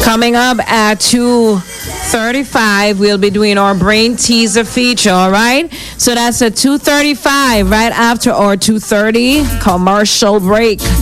Coming up at 2:35, we'll be doing our brain teaser feature, all right? So that's at 2:35, right after our 2:30 commercial break.